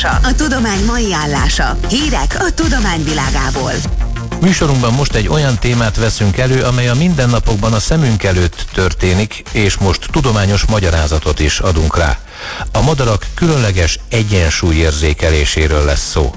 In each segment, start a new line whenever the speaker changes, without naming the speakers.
szokása, a tudomány mai állása, hírek a tudományvilágából.
Műsorunkban most egy olyan témát veszünk elő, amely a mindennapokban a szemünk előtt történik, és most tudományos magyarázatot is adunk rá. A madarak különleges egyensúlyérzékeléséről lesz szó.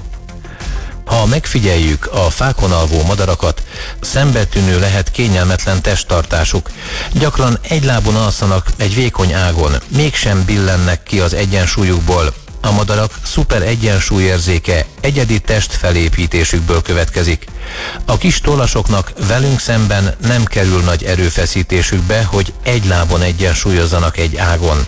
Ha megfigyeljük a fákon alvó madarakat, szembetűnő lehet kényelmetlen testtartásuk. Gyakran egy lábon alszanak egy vékony ágon, mégsem billennek ki az egyensúlyukból. A madarak szuper egyensúlyérzéke egyedi testfelépítésükből következik. A kis tollasoknak velünk szemben nem kerül nagy erőfeszítésükbe, hogy egy lábon egyensúlyozzanak egy ágon.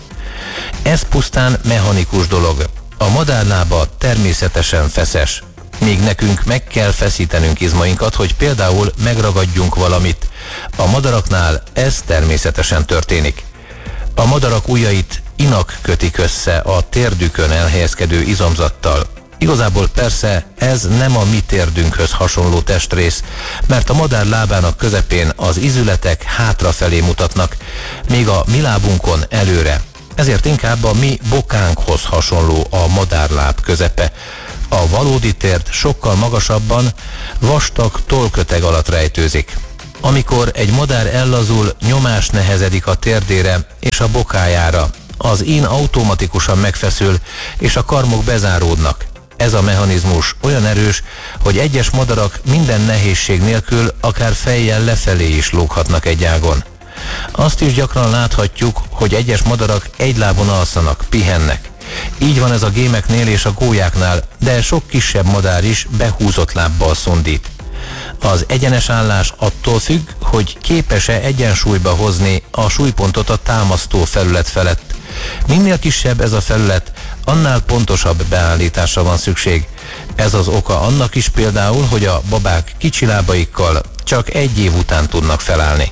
Ez pusztán mechanikus dolog. A madárlába természetesen feszes. Míg nekünk meg kell feszítenünk izmainkat, hogy például megragadjunk valamit. A madaraknál ez természetesen történik. A madarak ujjait inak kötik össze a térdükön elhelyezkedő izomzattal. Igazából persze ez nem a mi térdünkhöz hasonló testrész, mert a madár lábának közepén az izületek hátrafelé mutatnak, míg a mi lábunkon előre. Ezért inkább a mi bokánkhoz hasonló a madárláb közepe. A valódi térd sokkal magasabban, vastag tollköteg alatt rejtőzik. Amikor egy madár ellazul, nyomás nehezedik a térdére és a bokájára. Az ín automatikusan megfeszül, és a karmok bezáródnak. Ez a mechanizmus olyan erős, hogy egyes madarak minden nehézség nélkül akár fejjel lefelé is lóghatnak egy ágon. Azt is gyakran láthatjuk, hogy egyes madarak egy lábon alszanak, pihennek. Így van ez a gémeknél és a gólyáknál, de sok kisebb madár is behúzott lábbal szundít. Az egyenes állás attól függ, hogy képes-e egyensúlyba hozni a súlypontot a támasztó felület felett. Minél kisebb ez a felület, annál pontosabb beállításra van szükség. Ez az oka annak is például, hogy a babák kicsi lábaikkal csak egy év után tudnak felállni.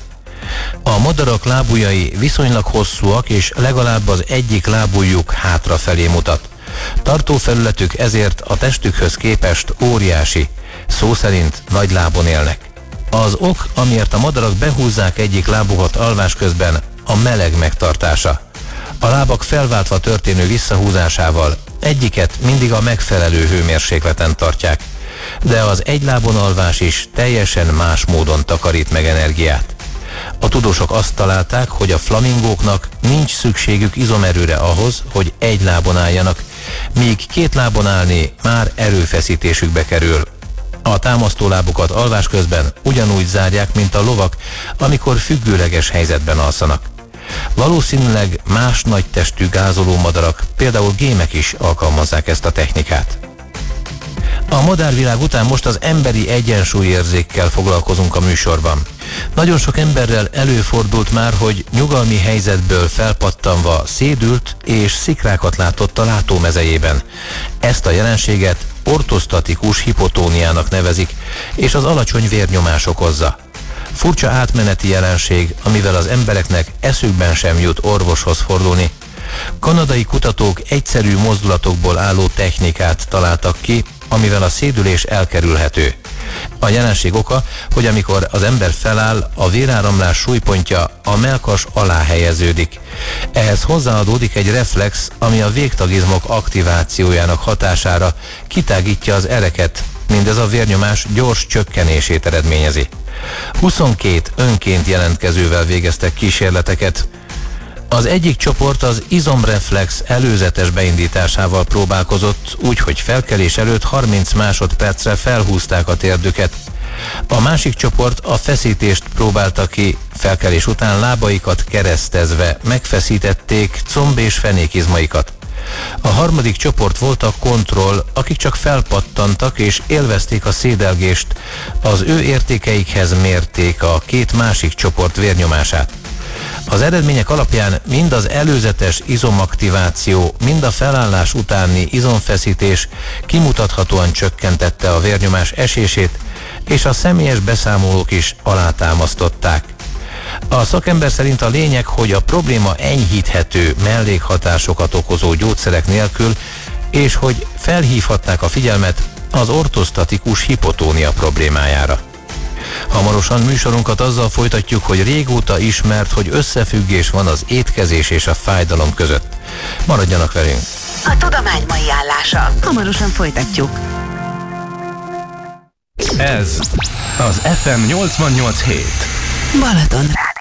A madarak lábujjai viszonylag hosszúak, és legalább az egyik lábujjuk hátrafelé mutat. Tartófelületük ezért a testükhöz képest óriási, szó szerint nagy lábon élnek. Az ok, amiért a madarak behúzzák egyik lábukat alvás közben, a meleg megtartása. A lábak felváltva történő visszahúzásával egyiket mindig a megfelelő hőmérsékleten tartják, de az egy lábon alvás is teljesen más módon takarít meg energiát. A tudósok azt találták, hogy a flamingóknak nincs szükségük izomerőre ahhoz, hogy egy lábon álljanak, míg két lábon állni már erőfeszítésükbe kerül. A támasztólábukat alvás közben ugyanúgy zárják, mint a lovak, amikor függőleges helyzetben alszanak. Valószínűleg más nagy testű gázoló madarak, például gémek is alkalmazzák ezt a technikát. A madárvilág után most az emberi egyensúlyérzékkel foglalkozunk a műsorban. Nagyon sok emberrel előfordult már, hogy nyugalmi helyzetből felpattanva szédült és szikrákat látott a látómezejében. Ezt a jelenséget ortosztatikus hipotóniának nevezik, és az alacsony vérnyomás okozza. Furcsa átmeneti jelenség, amivel az embereknek eszükben sem jut orvoshoz fordulni. Kanadai kutatók egyszerű mozdulatokból álló technikát találtak ki, amivel a szédülés elkerülhető. A jelenség oka, hogy amikor az ember feláll, a véráramlás súlypontja a mellkas alá helyeződik. Ehhez hozzáadódik egy reflex, ami a végtagizmok aktivációjának hatására kitágítja az ereket, mindez a vérnyomás gyors csökkenését eredményezi. 22 önként jelentkezővel végeztek kísérleteket. Az egyik csoport az izomreflex előzetes beindításával próbálkozott, úgyhogy felkelés előtt 30 másodpercre felhúzták a térdüket. A másik csoport a feszítést próbálta ki, felkelés után lábaikat keresztezve megfeszítették comb- és fenékizmaikat. A harmadik csoport volt a kontroll, akik csak felpattantak és élvezték a szédelgést, az ő értékeikhez mérték a két másik csoport vérnyomását. Az eredmények alapján mind az előzetes izomaktiváció, mind a felállás utáni izomfeszítés kimutathatóan csökkentette a vérnyomás esését, és a személyes beszámolók is alátámasztották. A szakember szerint a lényeg, hogy a probléma enyhíthető mellékhatásokat okozó gyógyszerek nélkül, és hogy felhívhatták a figyelmet az ortosztatikus hipotónia problémájára. Hamarosan műsorunkat azzal folytatjuk, hogy régóta ismert, hogy összefüggés van az étkezés és a fájdalom között. Maradjanak velünk!
A tudomány mai állása. Hamarosan folytatjuk.
Ez az FM 88.7
Balaton Rádió.